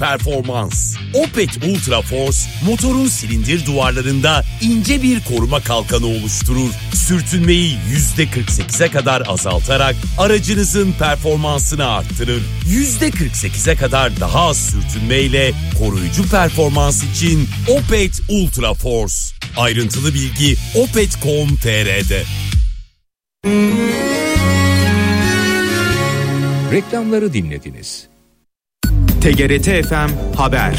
performans. Opet Ultra Force, motorun silindir duvarlarında ince bir koruma kalkanı oluşturur. Sürtünmeyi %48'e kadar azaltarak aracınızın performansını arttırır. %48'e kadar daha az sürtünmeyle koruyucu performans için Opet Ultra Force. Ayrıntılı bilgi opet.com.tr'de. Reklamları dinlediniz. TGRT FM Haber.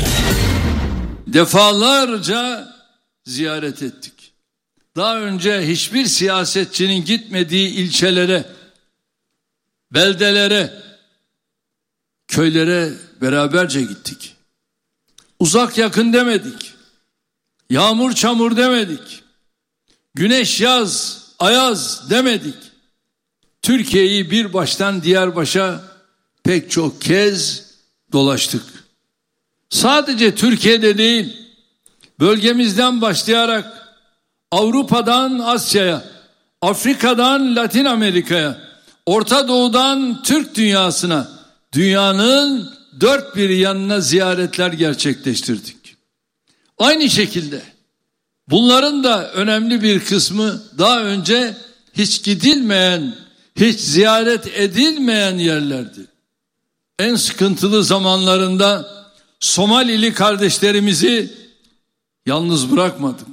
Defalarca ziyaret ettik. Daha önce hiçbir siyasetçinin gitmediği ilçelere, beldelere, köylere beraberce gittik. Uzak yakın demedik. Yağmur çamur demedik. Güneş yaz, ayaz demedik. Türkiye'yi bir baştan diğer başa pek çok kez dolaştık. Sadece Türkiye'de değil, bölgemizden başlayarak Avrupa'dan Asya'ya, Afrika'dan Latin Amerika'ya, Orta Doğu'dan Türk dünyasına, dünyanın dört bir yanına ziyaretler gerçekleştirdik. Aynı şekilde bunların da önemli bir kısmı daha önce hiç gidilmeyen, hiç ziyaret edilmeyen yerlerdi. En sıkıntılı zamanlarında Somalili kardeşlerimizi yalnız bırakmadık.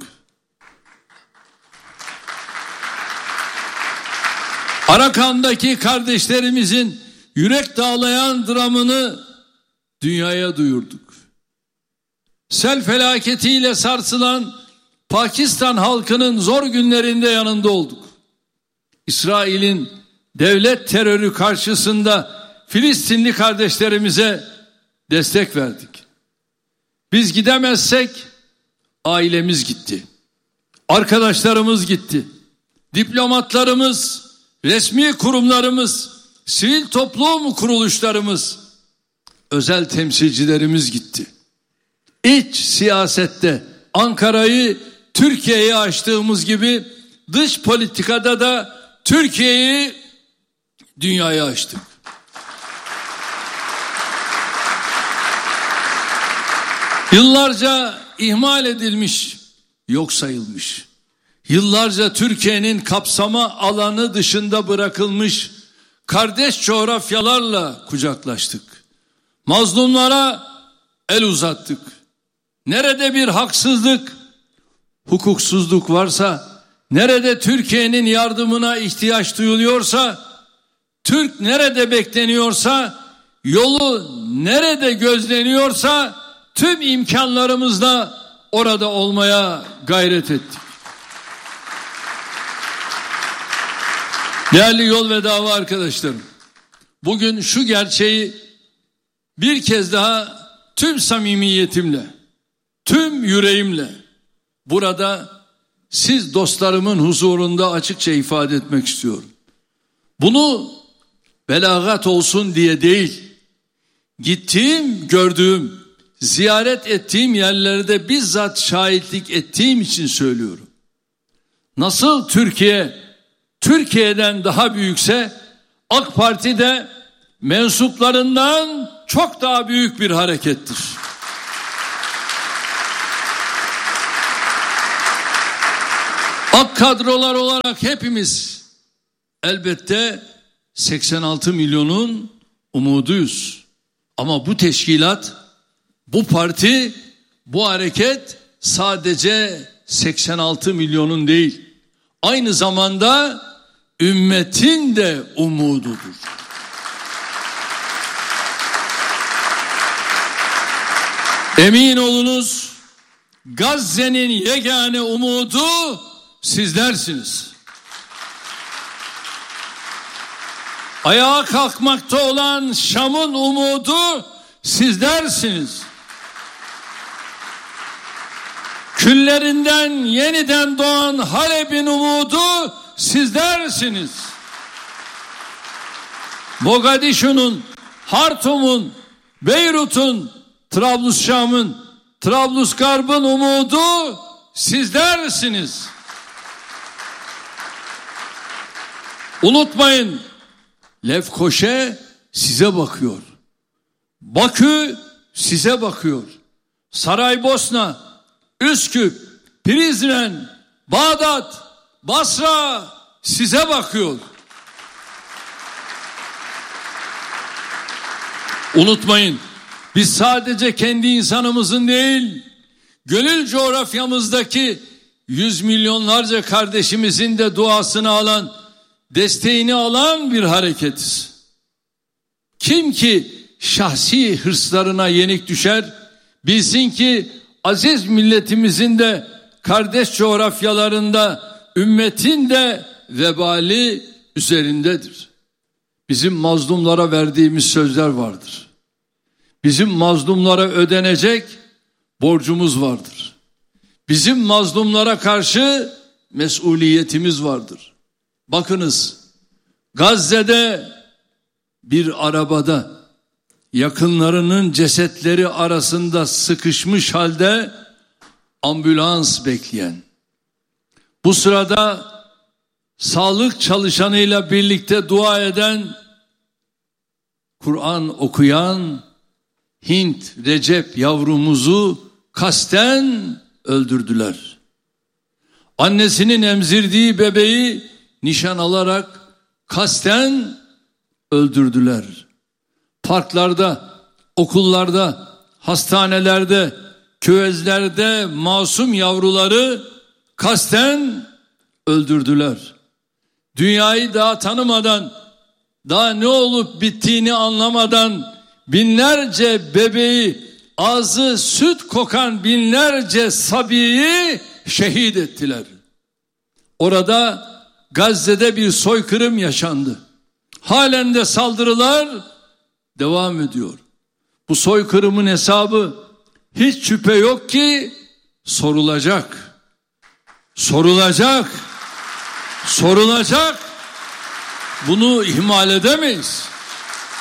Arakan'daki kardeşlerimizin yürek dağlayan dramını dünyaya duyurduk. Sel felaketiyle sarsılan Pakistan halkının zor günlerinde yanında olduk. İsrail'in devlet terörü karşısında Filistinli kardeşlerimize destek verdik. Biz gidemezsek ailemiz gitti. Arkadaşlarımız gitti. Diplomatlarımız, resmi kurumlarımız, sivil toplum kuruluşlarımız, özel temsilcilerimiz gitti. İç siyasette Ankara'yı Türkiye'ye açtığımız gibi dış politikada da Türkiye'yi dünyaya açtık. Yıllarca ihmal edilmiş, yok sayılmış. Yıllarca Türkiye'nin kapsama alanı dışında bırakılmış kardeş coğrafyalarla kucaklaştık. Mazlumlara el uzattık. Nerede bir haksızlık, hukuksuzluk varsa, nerede Türkiye'nin yardımına ihtiyaç duyuluyorsa, Türk nerede bekleniyorsa, yolu nerede gözleniyorsa tüm imkanlarımızla orada olmaya gayret ettik. Değerli yol ve dava arkadaşlarım, bugün şu gerçeği bir kez daha tüm samimiyetimle, tüm yüreğimle burada siz dostlarımın huzurunda açıkça ifade etmek istiyorum. Bunu belagat olsun diye değil, gittiğim, gördüğüm, ziyaret ettiğim yerlerde bizzat şahitlik ettiğim için söylüyorum. Nasıl Türkiye, Türkiye'den daha büyükse AK Parti de mensuplarından çok daha büyük bir harekettir. AK kadrolar olarak hepimiz elbette 86 milyonun umuduyuz. Ama bu teşkilat, bu parti, bu hareket sadece 86 milyonun değil, aynı zamanda ümmetin de umududur. Emin olunuz, Gazze'nin yegane umudu sizlersiniz. Ayağa kalkmakta olan Şam'ın umudu sizlersiniz. Küllerinden yeniden doğan Halep'in umudu sizlersiniz. Mogadişu'nun, Hartum'un, Beyrut'un, Trablusşam'ın, Trablusgarb'ın umudu sizlersiniz. Unutmayın, Lefkoşe size bakıyor. Bakü size bakıyor. Saraybosna, Üsküp, Prizren, Bağdat, Basra size bakıyor. Unutmayın, biz sadece kendi insanımızın değil, gönül coğrafyamızdaki yüz milyonlarca kardeşimizin de duasını alan, desteğini alan bir hareketiz. Kim ki şahsi hırslarına yenik düşer, bilsin ki aziz milletimizin de kardeş coğrafyalarında ümmetin de vebali üzerindedir. Bizim mazlumlara verdiğimiz sözler vardır. Bizim mazlumlara ödenecek borcumuz vardır. Bizim mazlumlara karşı mesuliyetimiz vardır. Bakınız, Gazze'de bir arabada yakınlarının cesetleri arasında sıkışmış halde ambulans bekleyen, bu sırada sağlık çalışanıyla birlikte dua eden, Kur'an okuyan Hint Recep yavrumuzu kasten öldürdüler. Annesinin emzirdiği bebeği nişan alarak kasten öldürdüler. Parklarda, okullarda, hastanelerde, küvezlerde masum yavruları kasten öldürdüler. Dünyayı daha tanımadan, daha ne olup bittiğini anlamadan binlerce bebeği, ağzı süt kokan binlerce sabiyi şehit ettiler. Orada Gazze'de bir soykırım yaşandı. Halen de saldırılar devam ediyor. Bu soykırımın hesabı hiç şüphe yok ki sorulacak. Sorulacak. Sorulacak. Bunu ihmal edemeyiz.